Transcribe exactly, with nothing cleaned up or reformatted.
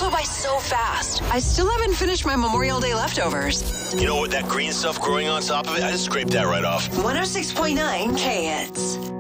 flew by so fast. I still haven't finished my Memorial Day leftovers. You know what, that green stuff growing on top of it, I just scraped that right off. one oh six point nine K Hits.